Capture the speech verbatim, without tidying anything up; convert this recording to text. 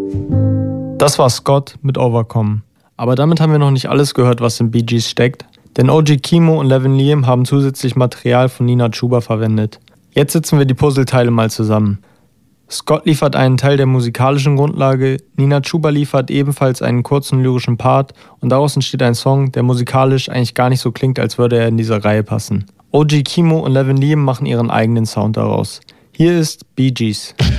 Das war Scott mit Overcome. Aber damit haben wir noch nicht alles gehört, was in Bee Gees steckt, denn O G Kimo und Levin Liam haben zusätzlich Material von Nina Chuba verwendet. Jetzt setzen wir die Puzzleteile mal zusammen. Scott liefert einen Teil der musikalischen Grundlage, Nina Chuba liefert ebenfalls einen kurzen lyrischen Part und daraus entsteht ein Song, der musikalisch eigentlich gar nicht so klingt, als würde er in diese Reihe passen. O G Kimo und Levin Liam machen ihren eigenen Sound daraus. Hier ist Bee Gees.